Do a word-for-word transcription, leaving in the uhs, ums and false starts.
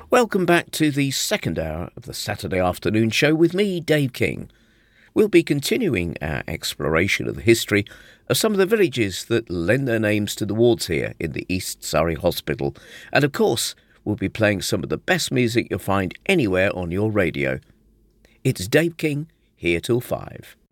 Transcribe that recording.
Welcome back to the second hour of the Saturday afternoon show with me, Dave King. We'll be continuing our exploration of the history of some of the villages that lend their names to the wards here in the East Surrey Hospital. And of course, we'll be playing some of the best music you'll find anywhere on your radio. It's Dave King, here till five.